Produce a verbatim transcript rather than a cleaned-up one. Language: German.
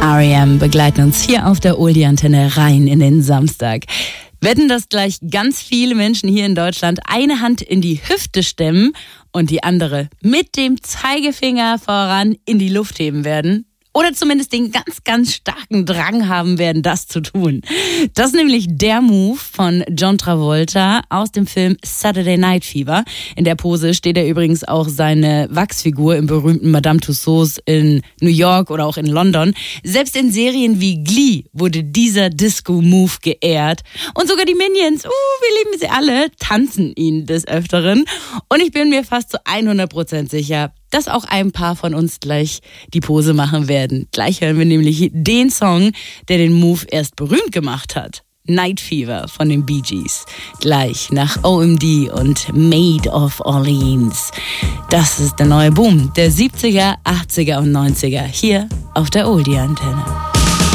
R E M begleiten uns hier auf der Oldie-Antenne rein in den Samstag. Wetten, dass gleich ganz viele Menschen hier in Deutschland eine Hand in die Hüfte stemmen und die andere mit dem Zeigefinger voran in die Luft heben werden? Oder zumindest den ganz, ganz starken Drang haben werden, das zu tun. Das ist nämlich der Move von John Travolta aus dem Film Saturday Night Fever. In der Pose steht er übrigens auch seine Wachsfigur im berühmten Madame Tussauds in New York oder auch in London. Selbst in Serien wie Glee wurde dieser Disco-Move geehrt. Und sogar die Minions, uh, wir lieben sie alle, tanzen ihn des Öfteren. Und ich bin mir fast zu hundert Prozent sicher, dass auch ein paar von uns gleich die Pose machen werden. Gleich hören wir nämlich den Song, der den Move erst berühmt gemacht hat. Night Fever von den Bee Gees. Gleich nach O M D und Maid of Orleans. Das ist der neue Boom der siebziger, achtziger und neunziger hier auf der Oldie-Antenne.